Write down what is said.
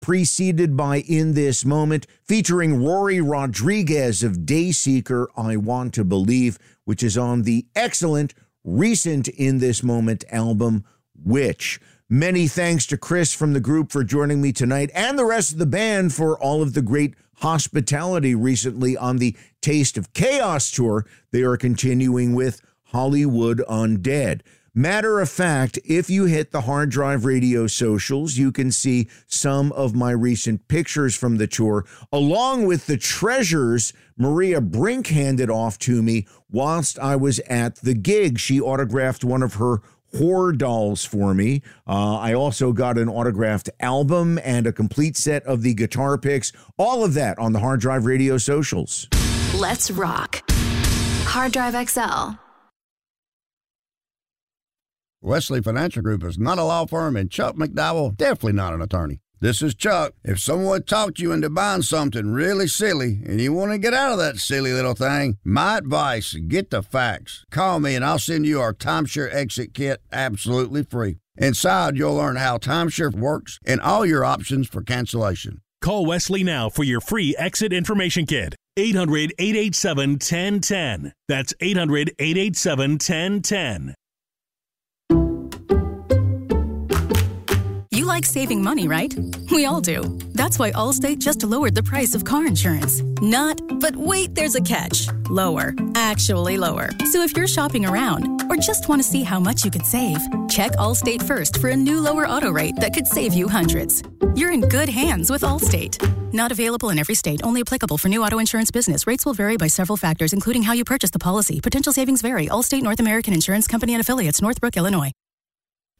preceded by In This Moment, featuring Rory Rodriguez of Dayseeker, I Want to Believe, which is on the excellent recent In This Moment album, Witch. Many thanks to Chris from the group for joining me tonight, and the rest of the band for all of the great hospitality recently on the Taste of Chaos tour they are continuing with Hollywood Undead. Matter of fact, if you hit the Hard Drive Radio socials, you can see some of my recent pictures from the tour, along with the treasures Maria Brink handed off to me whilst I was at the gig. She autographed one of her horror dolls for me. I also got an autographed album and a complete set of the guitar picks. All of that on the Hard Drive Radio socials. Let's rock. Hard Drive XL. Wesley Financial Group is not a law firm, and Chuck McDowell, definitely not an attorney. This is Chuck. If someone talked you into buying something really silly and you want to get out of that silly little thing, my advice, get the facts. Call me and I'll send you our timeshare exit kit absolutely free. Inside, you'll learn how timeshare works and all your options for cancellation. Call Wesley now for your free exit information kit. 800-887-1010. That's 800-887-1010. You like saving money, right? We all do. That's why Allstate just lowered the price of car insurance. Not, but wait, there's a catch. Lower. Actually lower. So if you're shopping around or just want to see how much you could save, check Allstate first for a new lower auto rate that could save you hundreds. You're in good hands with Allstate. Not available in every state. Only applicable for new auto insurance business. Rates will vary by several factors, including how you purchase the policy. Potential savings vary. Allstate North American Insurance Company and Affiliates, Northbrook, Illinois.